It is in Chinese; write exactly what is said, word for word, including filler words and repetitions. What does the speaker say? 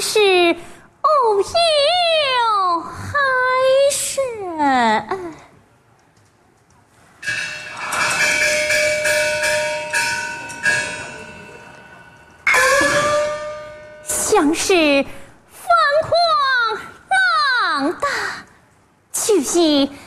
是哦哟海参。像是泛狂浪大，去兮